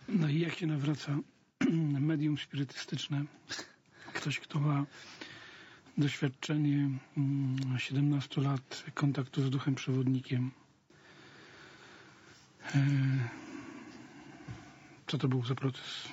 No i jak się nawraca medium spirytystyczne? Ktoś, kto ma doświadczenie 17 lat kontaktu z duchem przewodnikiem. Co to był za proces?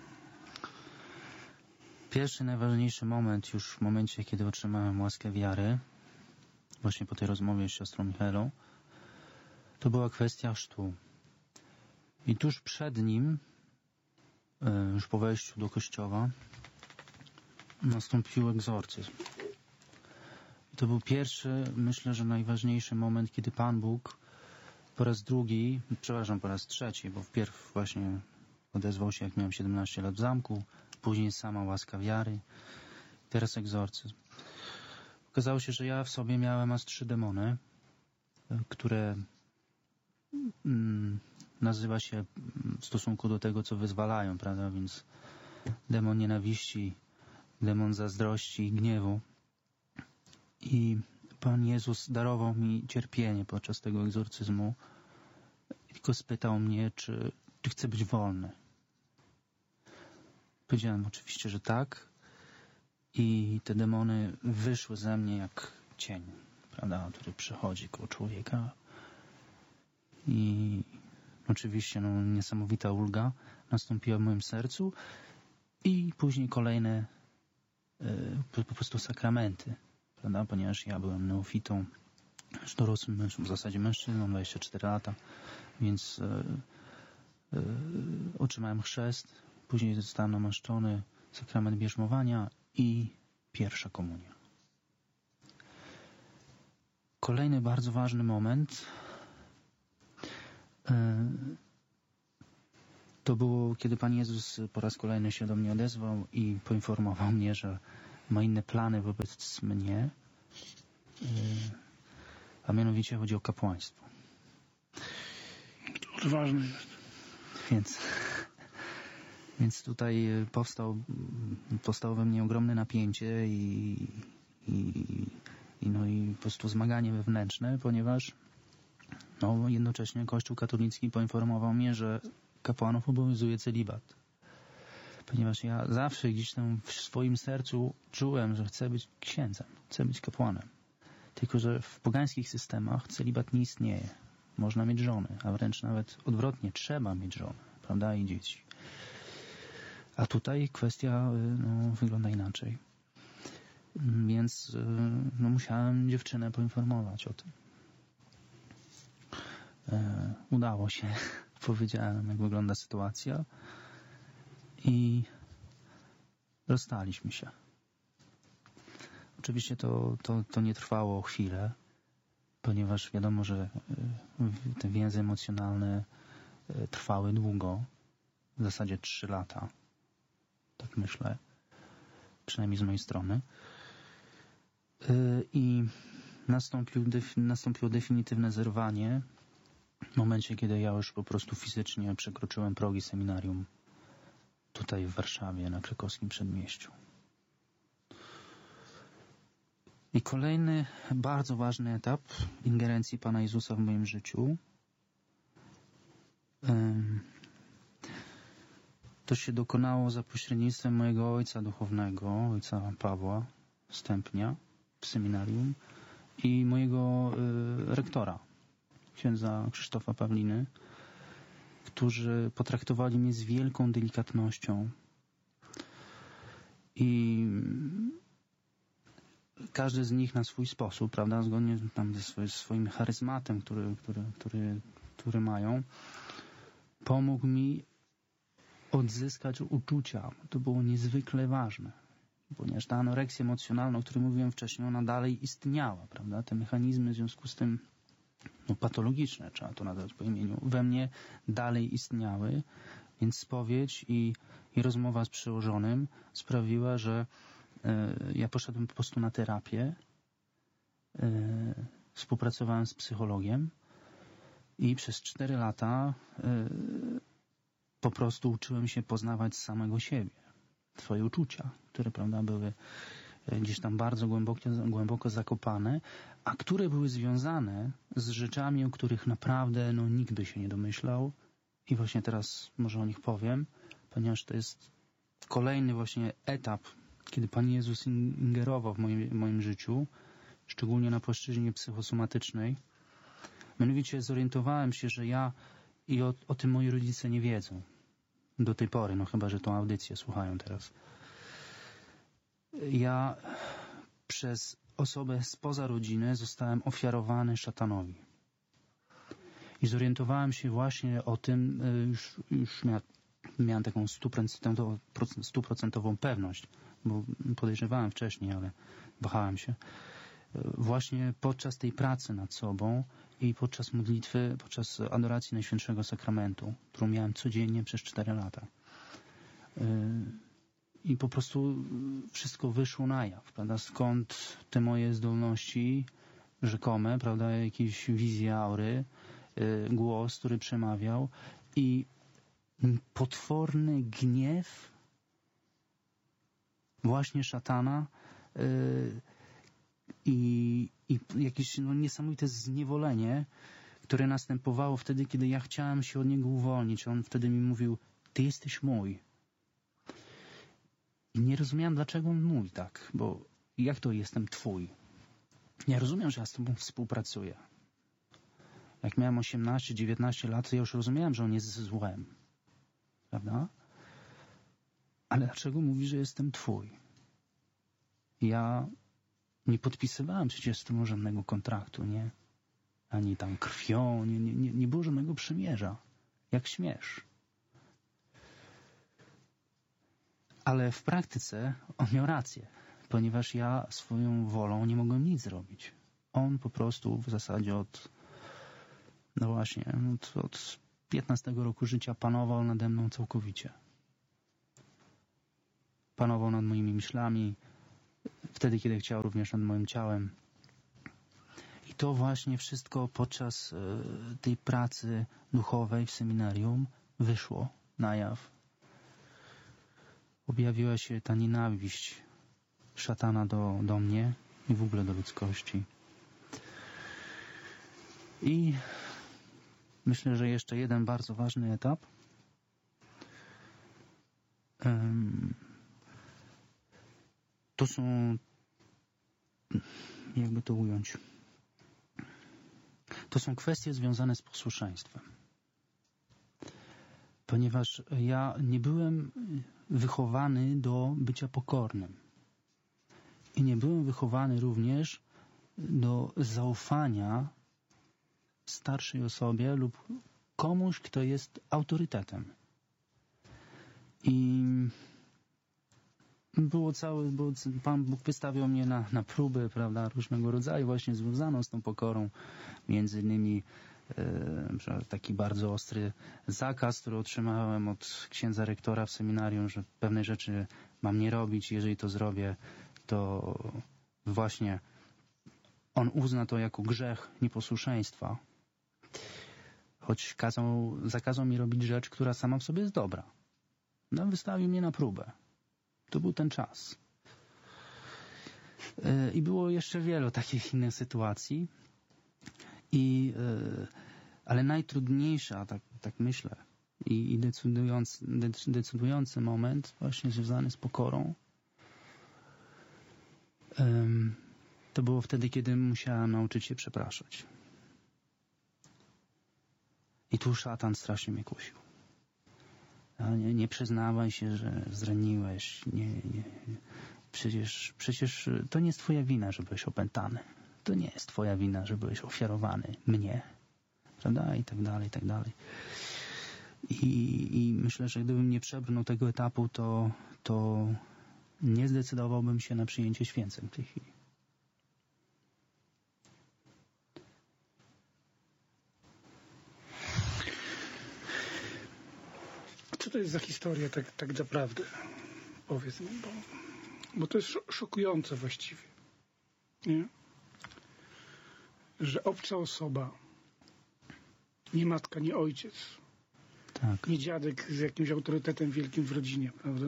Pierwszy, najważniejszy moment, już w momencie, kiedy otrzymałem łaskę wiary, właśnie po tej rozmowie z siostrą Michaelą, to była kwestia chrztu. I tuż przed nim, już po wejściu do kościoła, nastąpił egzorcyzm. I to był pierwszy, myślę, że najważniejszy moment, kiedy Pan Bóg po raz drugi, przepraszam, po raz trzeci, bo wpierw właśnie odezwał się, jak miałem 17 lat w zamku, później sama łaska wiary, teraz egzorcyzm. Okazało się, że ja w sobie miałem aż 3 demony, które nazywa się w stosunku do tego, co wyzwalają, prawda? Więc demon nienawiści, demon zazdrości i gniewu. I Pan Jezus darował mi cierpienie podczas tego egzorcyzmu. Tylko spytał mnie, czy chcę być wolny. Powiedziałem oczywiście, że tak. I te demony wyszły ze mnie jak cień, prawda, który przechodzi koło człowieka. I oczywiście niesamowita ulga nastąpiła w moim sercu. I później kolejne po prostu sakramenty, prawda, ponieważ ja byłem neofitą, już dorosłym, w zasadzie mężczyzną, 24 lata, więc otrzymałem chrzest, później zostałem namaszczony, sakrament bierzmowania i pierwsza komunia. Kolejny bardzo ważny moment to było, kiedy Pan Jezus po raz kolejny się do mnie odezwał i poinformował mnie, że ma inne plany wobec mnie, a mianowicie chodzi o kapłaństwo. To ważne jest. Więc tutaj powstało we mnie ogromne napięcie i po prostu zmaganie wewnętrzne, ponieważ jednocześnie Kościół katolicki poinformował mnie, że kapłanów obowiązuje celibat. Ponieważ ja zawsze gdzieś tam w swoim sercu czułem, że chcę być księdzem, chcę być kapłanem. Tylko że w pogańskich systemach celibat nie istnieje. Można mieć żony, a wręcz nawet odwrotnie, trzeba mieć żonę, prawda, i dzieci. A tutaj kwestia wygląda inaczej. Więc musiałem dziewczynę poinformować o tym. Udało się. Powiedziałem, jak wygląda sytuacja i rozstaliśmy się. Oczywiście to nie trwało chwilę, ponieważ wiadomo, że te więzy emocjonalne trwały długo, w zasadzie 3 lata, tak myślę, przynajmniej z mojej strony. I nastąpiło definitywne zerwanie w momencie, kiedy ja już po prostu fizycznie przekroczyłem progi seminarium tutaj w Warszawie, na krakowskim przedmieściu. I kolejny bardzo ważny etap ingerencji Pana Jezusa w moim życiu to się dokonało za pośrednictwem mojego ojca duchownego, ojca Pawła Stępnia w seminarium i mojego rektora, księdza Krzysztofa Pawliny, którzy potraktowali mnie z wielką delikatnością i każdy z nich na swój sposób, prawda, zgodnie tam ze swoim charyzmatem, który mają, pomógł mi odzyskać uczucia. To było niezwykle ważne, ponieważ ta anoreksja emocjonalna, o której mówiłem wcześniej, ona dalej istniała, prawda? Te mechanizmy w związku z tym patologiczne, trzeba to nazwać po imieniu, we mnie dalej istniały, więc spowiedź i rozmowa z przełożonym sprawiła, że ja poszedłem po prostu na terapię, współpracowałem z psychologiem i przez 4 lata po prostu uczyłem się poznawać samego siebie, swoje uczucia, które, prawda, były gdzieś tam bardzo głęboko zakopane, a które były związane z rzeczami, o których naprawdę nikt by się nie domyślał I właśnie teraz może o nich powiem, ponieważ to jest kolejny właśnie etap, kiedy Pan Jezus ingerował w moim życiu, szczególnie na płaszczyźnie psychosomatycznej. Mianowicie zorientowałem się, że ja i o tym moi rodzice nie wiedzą. Do tej pory, no chyba że tą audycję słuchają teraz. Ja przez osobę spoza rodziny zostałem ofiarowany szatanowi. I zorientowałem się właśnie o tym, już miałem taką 100% pewność, bo podejrzewałem wcześniej, ale wahałem się. Właśnie podczas tej pracy nad sobą i podczas modlitwy, podczas adoracji Najświętszego Sakramentu, którą miałem codziennie przez 4 lata. I po prostu wszystko wyszło na jaw, prawda? Skąd te moje zdolności rzekome, prawda? Jakieś wizje aury, głos, który przemawiał i potworny gniew właśnie szatana i jakieś niesamowite zniewolenie, które następowało wtedy, kiedy ja chciałem się od niego uwolnić. On wtedy mi mówił: ty jesteś mój. I nie rozumiałem, dlaczego on mówi tak, bo jak to jestem twój? Nie rozumiem, że ja z tobą współpracuję. Jak miałem 18-19 lat, to ja już rozumiałem, że on jest złem. Prawda? Ale dlaczego mówi, że jestem twój? Ja nie podpisywałem przecież z tym żadnego kontraktu, nie? Ani tam krwią, nie było żadnego przymierza. Jak śmiesz. Ale w praktyce on miał rację, ponieważ ja swoją wolą nie mogłem nic zrobić. On po prostu w zasadzie od 15 roku życia panował nade mną całkowicie. Panował nad moimi myślami, wtedy, kiedy chciał, również nad moim ciałem. I to właśnie wszystko podczas tej pracy duchowej w seminarium wyszło na jaw. Objawiła się ta nienawiść szatana do mnie i w ogóle do ludzkości. I myślę, że jeszcze jeden bardzo ważny etap. To są, jakby to ująć, to są kwestie związane z posłuszeństwem. Ponieważ ja nie byłem wychowany do bycia pokornym. I nie byłem wychowany również do zaufania starszej osobie lub komuś, kto jest autorytetem. I Pan Bóg wystawiał mnie na próby, prawda, różnego rodzaju, właśnie związaną z tą pokorą. Między innymi taki bardzo ostry zakaz, który otrzymałem od księdza rektora w seminarium, że pewne rzeczy mam nie robić. Jeżeli to zrobię, to właśnie on uzna to jako grzech nieposłuszeństwa. Choć zakazał mi robić rzecz, która sama w sobie jest dobra. No, wystawił mnie na próbę. To był ten czas. I było jeszcze wiele takich innych sytuacji. Ale najtrudniejsza, tak myślę, i decydujący moment właśnie związany z pokorą, to było wtedy, kiedy musiałem nauczyć się przepraszać. I tu szatan strasznie mnie kusił. Nie przyznawaj się, że zraniłeś. Przecież to nie jest twoja wina, że byłeś opętany. To nie jest twoja wina, że byłeś ofiarowany mnie. Prawda? I tak dalej, i tak dalej. I myślę, że gdybym nie przebrnął tego etapu, to nie zdecydowałbym się na przyjęcie święceń w tej chwili. Co to jest za historia tak naprawdę? Powiedz mi, bo to jest szokujące właściwie. Nie? Że obca osoba, nie matka, nie ojciec, tak, nie dziadek z jakimś autorytetem wielkim w rodzinie, prawda?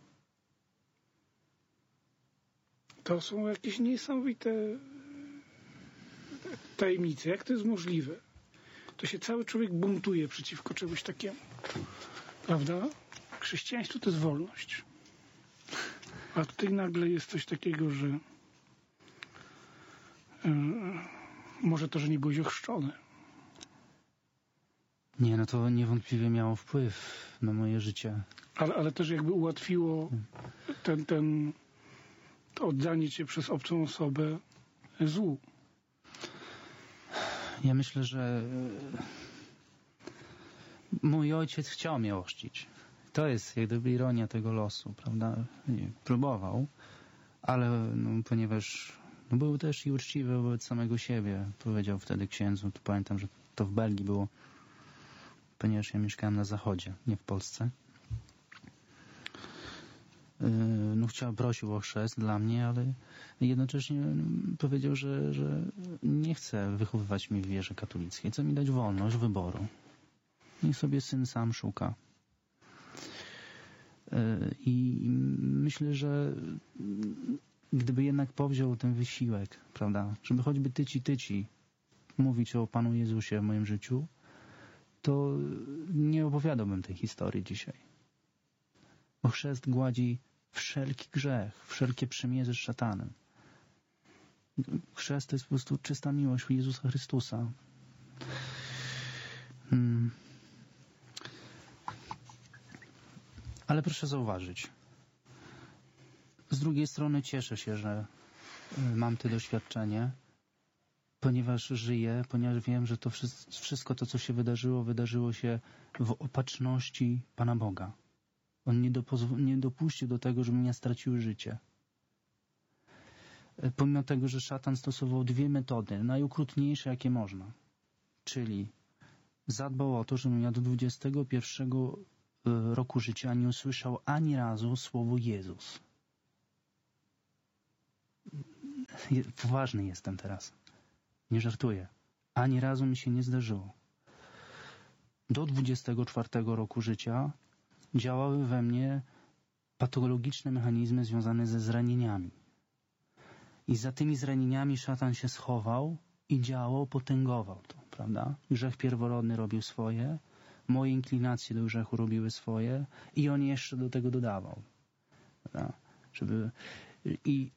To są jakieś niesamowite tajemnice. Jak to jest możliwe? to się cały człowiek buntuje przeciwko czemuś takiemu. Prawda? Chrześcijaństwo to jest wolność. A tutaj nagle jest coś takiego, że może to, że nie byłeś ochrzczony. Nie, no to niewątpliwie miało wpływ na moje życie. Ale też jakby ułatwiło to oddanie cię przez obcą osobę złu. Ja myślę, że mój ojciec chciał mnie ochrzcić. To jest jak gdyby ironia tego losu, prawda? Próbował, ale ponieważ był też i uczciwy wobec samego siebie, powiedział wtedy księdzu, to pamiętam, że to w Belgii było, ponieważ ja mieszkałem na zachodzie, nie w Polsce. Prosił o chrzest dla mnie, ale jednocześnie powiedział, że nie chce wychowywać mnie w wierze katolickiej. Chce mi dać wolność wyboru. Niech sobie syn sam szuka. I myślę, że gdyby jednak powziął ten wysiłek, prawda, żeby choćby tyci mówić o Panu Jezusie w moim życiu, to nie opowiadałbym tej historii dzisiaj. Bo chrzest gładzi wszelki grzech, wszelkie przymierze z szatanem. Chrzest to jest po prostu czysta miłość Jezusa Chrystusa. Ale proszę zauważyć, z drugiej strony cieszę się, że mam to doświadczenie, ponieważ żyję, ponieważ wiem, że to wszystko to, co się wydarzyło się w opatrzności Pana Boga. On nie dopuścił do tego, żebym ja stracił życie. Pomimo tego, że szatan stosował dwie metody, najokrutniejsze jakie można. Czyli zadbał o to, żebym ja do 21 roku życia nie usłyszał ani razu słowo Jezus. Poważny jestem teraz. Nie żartuję. Ani razu mi się nie zdarzyło. Do 24 roku życia działały we mnie patologiczne mechanizmy związane ze zranieniami. I za tymi zranieniami szatan się schował i działał, potęgował to, prawda? Grzech pierworodny robił swoje, moje inklinacje do grzechu robiły swoje i on jeszcze do tego dodawał. Prawda? I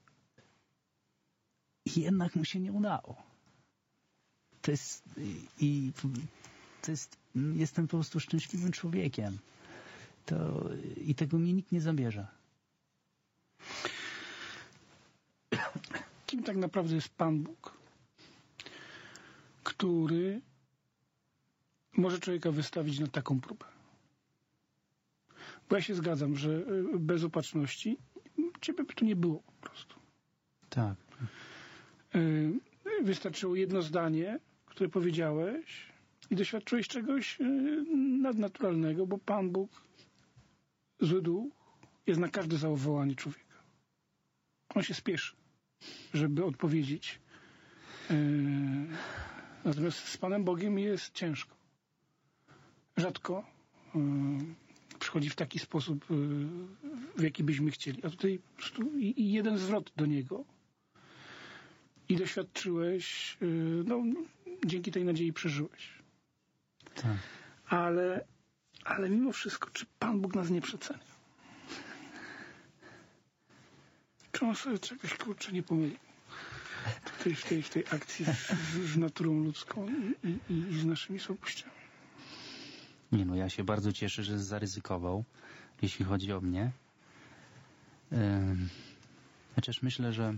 jednak mu się nie udało. Jestem po prostu szczęśliwym człowiekiem. I tego mi nikt nie zabierze. Kim tak naprawdę jest Pan Bóg, który może człowieka wystawić na taką próbę? Bo ja się zgadzam, że bez opatrzności ciebie by tu nie było po prostu. Tak. Wystarczyło jedno zdanie, które powiedziałeś i doświadczyłeś czegoś nadnaturalnego, bo Pan Bóg, zły duch, jest na każde zawołanie człowieka. On się spieszy, żeby odpowiedzieć. Natomiast z Panem Bogiem jest ciężko. Rzadko przychodzi w taki sposób, w jaki byśmy chcieli. A tutaj po prostu i jeden zwrot do Niego i doświadczyłeś, dzięki tej nadziei przeżyłeś. Tak. Ale mimo wszystko, czy Pan Bóg nas nie przecenia? Czy on sobie czegoś, nie pomylił? Tutaj w tej akcji z naturą ludzką i z naszymi słabościami. Nie, ja się bardzo cieszę, że zaryzykował, jeśli chodzi o mnie. Chociaż myślę, że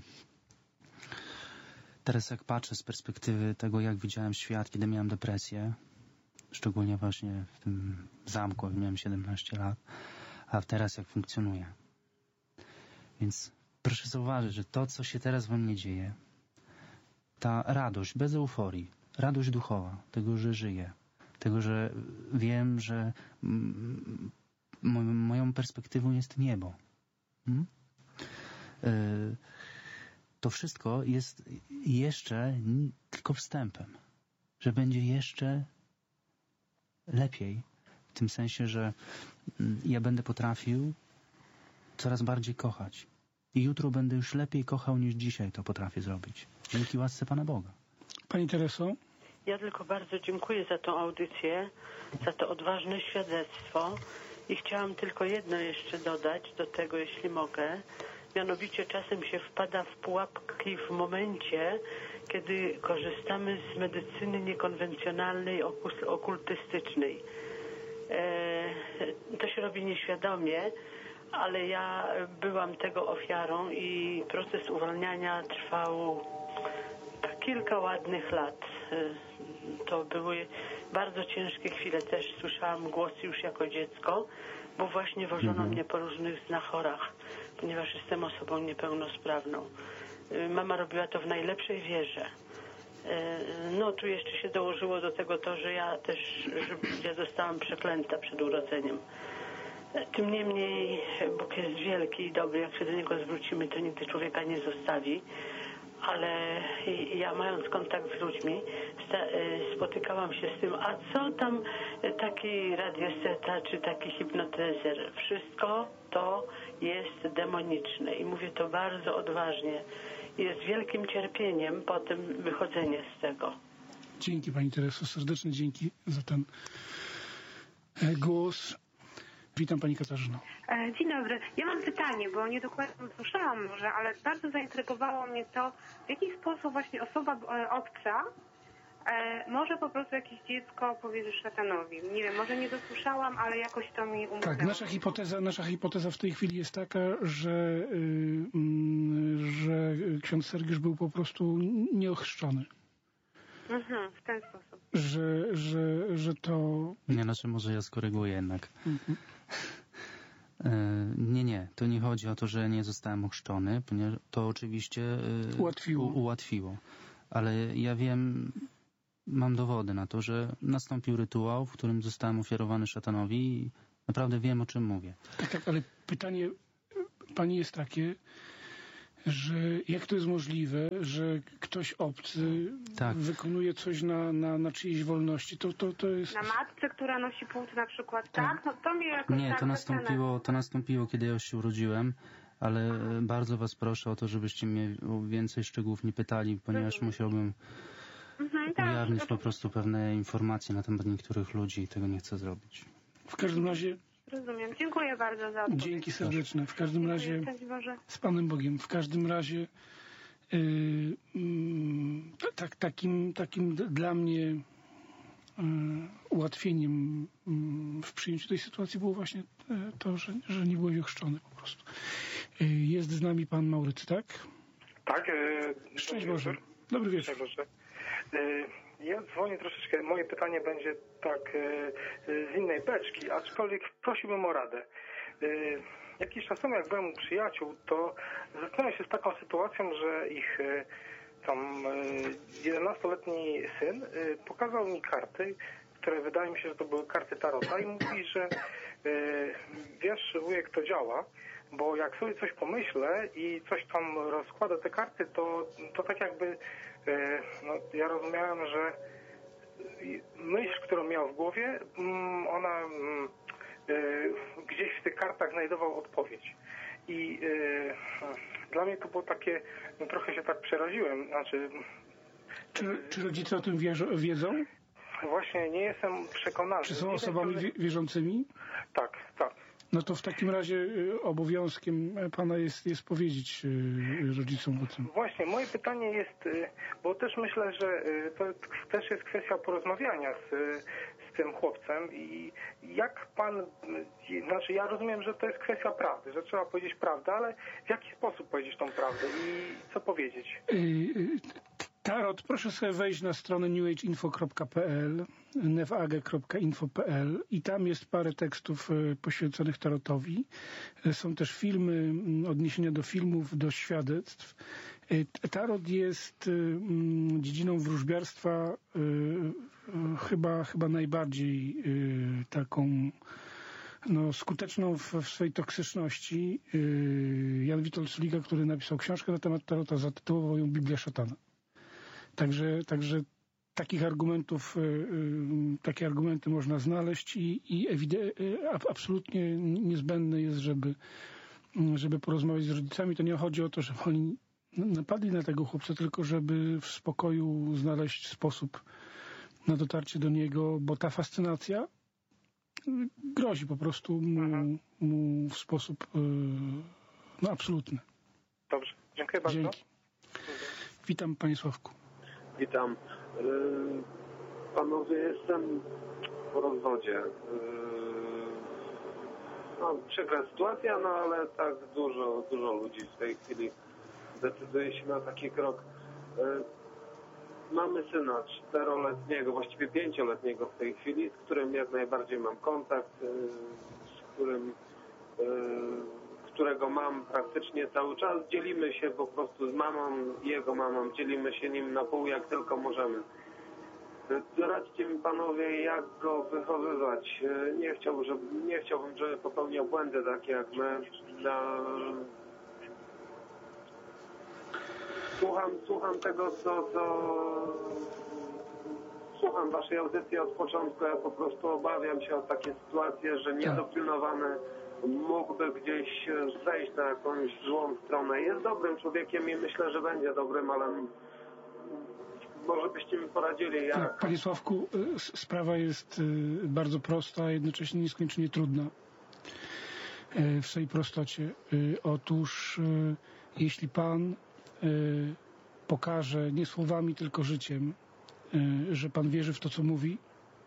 teraz jak patrzę z perspektywy tego, jak widziałem świat, kiedy miałem depresję, szczególnie właśnie w tym zamku, jak miałem 17 lat, a teraz jak funkcjonuję. Więc proszę zauważyć, że to, co się teraz we mnie dzieje, ta radość, bez euforii, radość duchowa, tego, że żyję, tego, że wiem, że moją perspektywą jest niebo. To wszystko jest jeszcze tylko wstępem, że będzie jeszcze lepiej, w tym sensie, że ja będę potrafił coraz bardziej kochać. I jutro będę już lepiej kochał, niż dzisiaj to potrafię zrobić. Dzięki łasce Pana Boga. Pani Tereso, Ja tylko bardzo dziękuję za tą audycję, za to odważne świadectwo i chciałam tylko jedno jeszcze dodać do tego, jeśli mogę. Mianowicie czasem się wpada w pułapki w momencie, kiedy korzystamy z medycyny niekonwencjonalnej, okultystycznej. To się robi nieświadomie, ale ja byłam tego ofiarą i proces uwalniania trwał kilka ładnych lat. To były bardzo ciężkie chwile. Też słyszałam głosy już jako dziecko, bo właśnie wożono mnie po różnych znachorach, ponieważ jestem osobą niepełnosprawną. Mama robiła to w najlepszej wierze. No tu jeszcze się dołożyło do tego to, że ja zostałam przeklęta przed urodzeniem. Tym niemniej Bóg jest wielki i dobry. Jak się do Niego zwrócimy, to nigdy człowieka nie zostawi. Ale ja, mając kontakt z ludźmi, spotykałam się z tym, a co tam taki radiesteta czy taki hipnotyzer? Wszystko to jest demoniczne i mówię to bardzo odważnie. Jest wielkim cierpieniem potem wychodzenie z tego. Dzięki Pani Tereso, serdeczne dzięki za ten głos. Witam Pani Katarzyno. Dzień dobry. Ja mam pytanie, bo nie dokładnie słyszałam może, ale bardzo zaintrygowało mnie to, w jaki sposób właśnie osoba obca może po prostu jakieś dziecko powiedzieć szatanowi. Nie wiem, może nie dosłyszałam, ale jakoś to mi umknęło. Tak, nasza hipoteza w tej chwili jest taka, że ksiądz Sergiusz był po prostu nieochrzczony. W ten sposób. Że to... Nie, znaczy może ja skoryguję jednak. Nie, to nie chodzi o to, że nie zostałem ochrzczony, ponieważ to oczywiście ułatwiło. Ale ja wiem, mam dowody na to, że nastąpił rytuał, w którym zostałem ofiarowany szatanowi i naprawdę wiem, o czym mówię. Tak, ale pytanie Pani jest takie, że jak to jest możliwe, że ktoś obcy wykonuje coś na czyjejś wolności, to jest... Na matce, która nosi płód na przykład, tak? No to mnie jakoś nie, to nastąpiło, kiedy ja już się urodziłem, ale bardzo Was proszę o to, żebyście mnie o więcej szczegółów nie pytali, ponieważ musiałbym ujawnić po prostu pewne informacje na temat niektórych ludzi i tego nie chcę zrobić. W każdym razie... Rozumiem. Dziękuję bardzo za odpowiedź. Dzięki serdeczne. W każdym razie z Panem Bogiem. W każdym razie takim dla mnie ułatwieniem w przyjęciu tej sytuacji było właśnie to, że nie byłeś ochrzczony po prostu. Jest z nami Pan Maurycy, tak? Tak. Szczęść Boże. Dobry wieczór. Ja dzwonię troszeczkę, moje pytanie będzie tak z innej beczki, aczkolwiek prosiłbym o radę. Jakiś czas temu, jak byłem u przyjaciół, to zetknąłem się z taką sytuacją, że ich tam 11-letni syn pokazał mi karty, które wydaje mi się, że to były karty tarota i mówi, że wiesz, wujek, to działa, bo jak sobie coś pomyślę i coś tam rozkładę te karty, to tak jakby ja rozumiałem, że myśl, którą miał w głowie, ona gdzieś w tych kartach znajdował odpowiedź. I dla mnie to było takie, trochę się tak przeraziłem. Znaczy, czy rodzice o tym wiedzą? Właśnie nie jestem przekonany. Czy są osobami wierzącymi? Tak. No to w takim razie obowiązkiem Pana jest powiedzieć rodzicom o tym. Właśnie, moje pytanie jest, bo też myślę, że to też jest kwestia porozmawiania z tym chłopcem i jak Pan, znaczy ja rozumiem, że to jest kwestia prawdy, że trzeba powiedzieć prawdę, ale w jaki sposób powiedzieć tą prawdę i co powiedzieć? Tarot, proszę sobie wejść na stronę newageinfo.pl, nefage.info.pl i tam jest parę tekstów poświęconych tarotowi. Są też filmy, odniesienia do filmów, do świadectw. Tarot jest dziedziną wróżbiarstwa chyba najbardziej taką skuteczną w swojej toksyczności. Jan Witold Sulika, który napisał książkę na temat tarota, zatytułował ją Biblia szatana. Także takie argumenty można znaleźć i absolutnie niezbędne jest, żeby porozmawiać z rodzicami. To nie chodzi o to, żeby oni napadli na tego chłopca, tylko żeby w spokoju znaleźć sposób na dotarcie do niego, bo ta fascynacja grozi po prostu mu w sposób absolutny. Dobrze, dziękuję bardzo. Dzięki. Witam, panie Sławku. Witam. Panowie, jestem po rozwodzie. Przykra sytuacja, ale tak dużo ludzi w tej chwili decyduje się na taki krok. Mamy syna 4-letniego, właściwie 5-letniego w tej chwili, z którym jak najbardziej mam kontakt, którego mam praktycznie cały czas. Dzielimy się po prostu z mamą i jego mamą, dzielimy się nim na pół jak tylko możemy. Doradźcie mi panowie, jak go wychowywać. Nie chciałbym, żeby popełniał błędy takie jak my. Słucham tego, słucham waszej audycji od początku. Ja po prostu obawiam się o takie sytuacje, że niedopilnowany mógłby gdzieś zejść na jakąś złą stronę. Jest dobrym człowiekiem i myślę, że będzie dobrym, ale może byście mi poradzili, jak... Tak, panie Sławku, sprawa jest bardzo prosta, a jednocześnie nieskończenie trudna w swojej prostocie. Otóż jeśli pan pokaże nie słowami, tylko życiem, że pan wierzy w to, co mówi,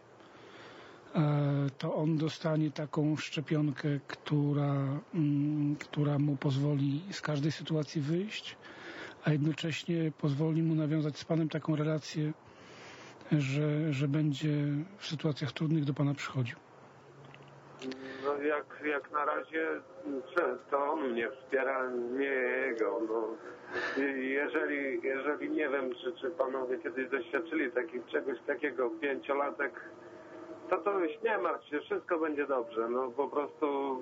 to on dostanie taką szczepionkę, która mu pozwoli z każdej sytuacji wyjść, a jednocześnie pozwoli mu nawiązać z panem taką relację, że będzie w sytuacjach trudnych do pana przychodził. No jak na razie to on mnie wspiera, nie jego. No. Jeżeli nie wiem, czy panowie kiedyś doświadczyli czegoś takiego, 5-latek, to już nie martw się, wszystko będzie dobrze. No po prostu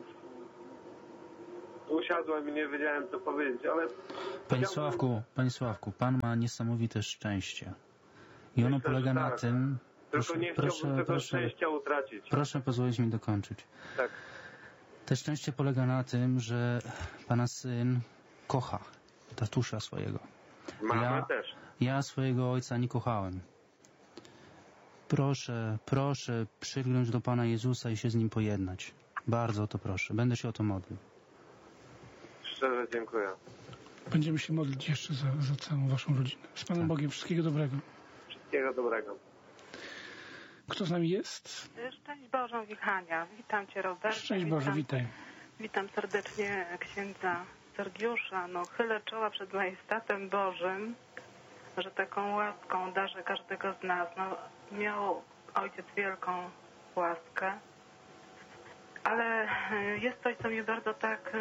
usiadłem i nie wiedziałem, co powiedzieć, ale... Panie Sławku, pan ma niesamowite szczęście. I ono polega na tym... Tylko nie chciałbym tego szczęścia utracić. Proszę pozwolić mi dokończyć. Tak. To szczęście polega na tym, że pana syn kocha tatusza swojego. Mamę też. Ja swojego ojca nie kochałem. Proszę przygnąć do Pana Jezusa i się z Nim pojednać. Bardzo o to proszę. Będę się o to modlił. Szczerze dziękuję. Będziemy się modlić jeszcze za całą waszą rodzinę. Z Panem Bogiem. Wszystkiego dobrego. Wszystkiego dobrego. Kto z nami jest? Szczęść Boże, Wichania. Witam cię, Robert. Szczęść Boże, witaj. Witam serdecznie księdza Sergiusza. Chylę czoła przed majestatem Bożym, że taką łaską darzy każdego z nas. Miał ojciec wielką łaskę, ale jest coś, co mnie bardzo tak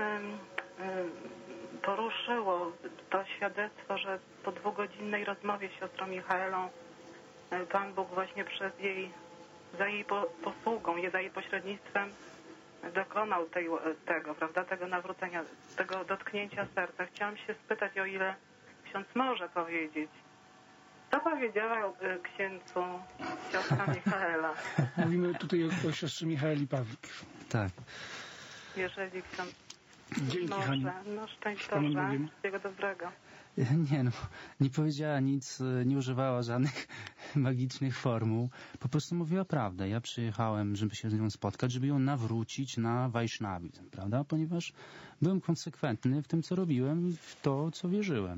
poruszyło. To świadectwo, że po 2-godzinnej rozmowie z siostrą Michaelą Pan Bóg właśnie za jej posługą, za jej pośrednictwem dokonał tego nawrócenia, tego dotknięcia serca. Chciałam się spytać, o ile ksiądz może powiedzieć, co powiedziała księdzu siostra Michaela? Mówimy tutaj o siostrze Michaeli Pawlik. Tak. Jeżeli ksiądz Dzięki, może, Haniu. Szczęść Boże, wszystkiego dobrego. Nie powiedziała nic, nie używała żadnych magicznych formuł. Po prostu mówiła prawdę. Ja przyjechałem, żeby się z nią spotkać, żeby ją nawrócić na wajsznawizm, prawda? Ponieważ byłem konsekwentny w tym, co robiłem i w to, co wierzyłem.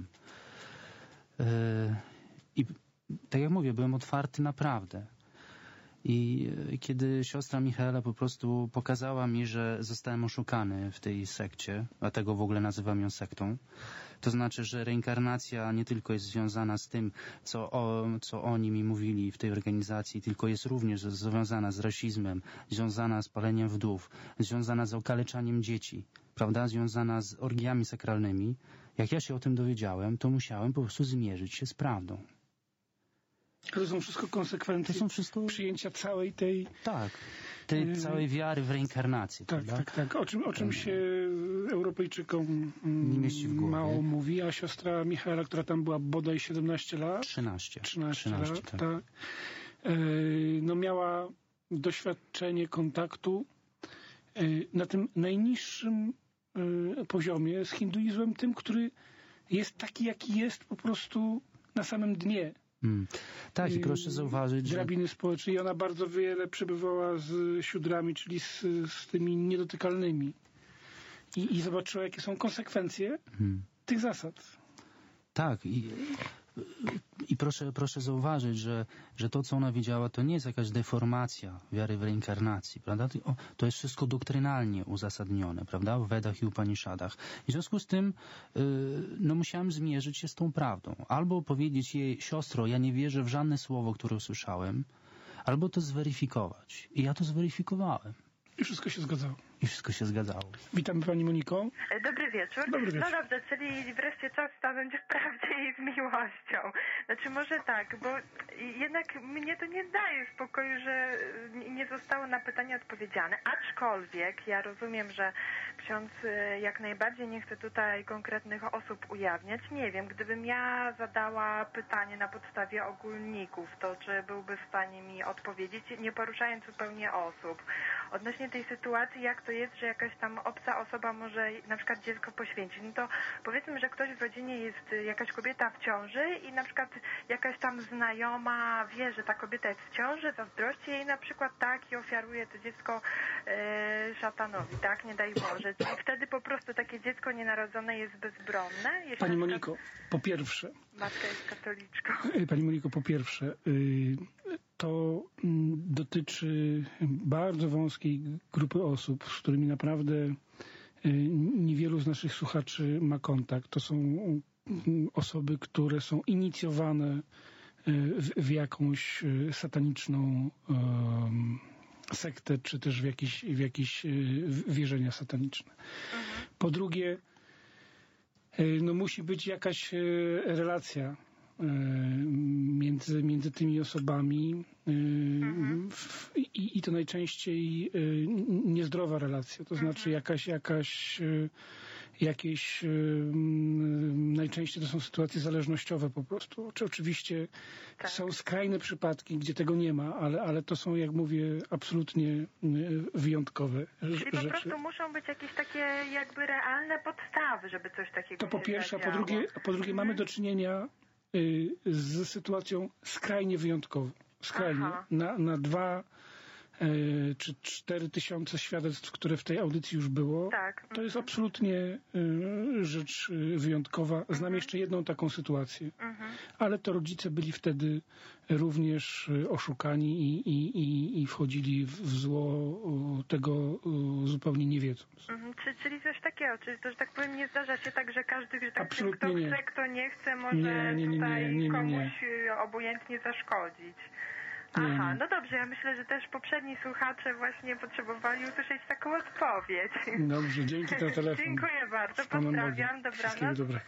I tak jak mówię, byłem otwarty na prawdę. I kiedy siostra Michaela po prostu pokazała mi, że zostałem oszukany w tej sekcie, dlatego w ogóle nazywam ją sektą, to znaczy, że reinkarnacja nie tylko jest związana z tym, co oni mi mówili w tej organizacji, tylko jest również związana z rasizmem, związana z paleniem wdów, związana z okaleczaniem dzieci, prawda, związana z orgiami sakralnymi. Jak ja się o tym dowiedziałem, to musiałem po prostu zmierzyć się z prawdą. To są wszystko konsekwencje przyjęcia całej tej... Tak, całej wiary w reinkarnację. Tak. O czym się Europejczykom nie mieści w głowie. Mało mówi, a siostra Michaela, która tam była bodaj 17 lat... 13 lat, tak. Miała doświadczenie kontaktu na tym najniższym poziomie z hinduizmem, tym, który jest taki, jaki jest po prostu na samym dnie Tak, i proszę zauważyć, że... drabiny społecznej i ona bardzo wiele przebywała z siódrami, czyli z tymi niedotykalnymi. I zobaczyła, jakie są konsekwencje tych zasad. Tak, i proszę zauważyć, że to, co ona widziała, to nie jest jakaś deformacja wiary w reinkarnacji, prawda? To jest wszystko doktrynalnie uzasadnione, prawda? W Wedach i Upanishadach. I w związku z tym musiałem zmierzyć się z tą prawdą. Albo powiedzieć jej: siostro, ja nie wierzę w żadne słowo, które usłyszałem, albo to zweryfikować. I ja to zweryfikowałem. I wszystko się zgadzało. Witamy Pani Moniko. Dobry wieczór. Dobry wieczór. No dobrze, czyli wreszcie czas stanąć w prawdzie i z miłością. Znaczy może tak, bo jednak mnie to nie daje spokoju, że nie zostało na pytanie odpowiedziane. Aczkolwiek ja rozumiem, że ksiądz jak najbardziej nie chce tutaj konkretnych osób ujawniać. Nie wiem, gdybym ja zadała pytanie na podstawie ogólników, to czy byłby w stanie mi odpowiedzieć, nie poruszając zupełnie osób. Odnośnie tej sytuacji, jak to jest, że jakaś tam obca osoba może na przykład dziecko poświęcić. No to powiedzmy, że ktoś w rodzinie jest, jakaś kobieta w ciąży i na przykład jakaś tam znajoma wie, że ta kobieta jest w ciąży, zazdrości jej na przykład, tak, i ofiaruje to dziecko szatanowi, tak, nie daj Boże. Czyli wtedy po prostu takie dziecko nienarodzone jest bezbronne. Pani Moniko, po pierwsze... Matka jest katoliczką. Pani Moniko, po pierwsze... To dotyczy bardzo wąskiej grupy osób, z którymi naprawdę niewielu z naszych słuchaczy ma kontakt. To są osoby, które są inicjowane w jakąś sataniczną sektę, czy też w jakieś wierzenia sataniczne. Po drugie, musi być jakaś relacja między tymi osobami i to najczęściej niezdrowa relacja, to znaczy jakieś najczęściej to są sytuacje zależnościowe po prostu. Oczywiście są skrajne przypadki, gdzie tego nie ma, ale to są, jak mówię, absolutnie wyjątkowe rzeczy. Czyli po prostu muszą być jakieś takie jakby realne podstawy, żeby coś takiego to po pierwsze, a po drugie mamy do czynienia z sytuacją skrajnie wyjątkową. Skrajnie. Na 2 czy 4 tysiące świadectw, które w tej audycji już było, to jest absolutnie rzecz wyjątkowa. Znam jeszcze jedną taką sytuację, ale to rodzice byli wtedy również oszukani i wchodzili w zło, tego zupełnie nie wiedząc. Czyli coś takiego, czyli to, że tak powiem, nie zdarza się tak, że każdy, że tak powiem, kto chce, kto nie chce, może tutaj komuś obojętnie zaszkodzić. Aha, no dobrze, ja myślę, że też poprzedni słuchacze właśnie potrzebowali usłyszeć taką odpowiedź. Dobrze, dzięki za telefon. Dziękuję bardzo, pozdrawiam, dobranoc. Wszystkiego dobrego.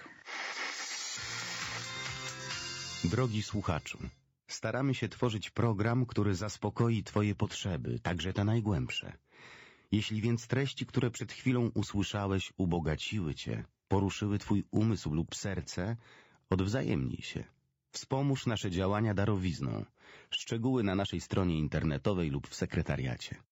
Drogi słuchaczu, staramy się tworzyć program, który zaspokoi Twoje potrzeby, także te najgłębsze. Jeśli więc treści, które przed chwilą usłyszałeś, ubogaciły Cię, poruszyły Twój umysł lub serce, odwzajemnij się. Wspomóż nasze działania darowizną. Szczegóły na naszej stronie internetowej lub w sekretariacie.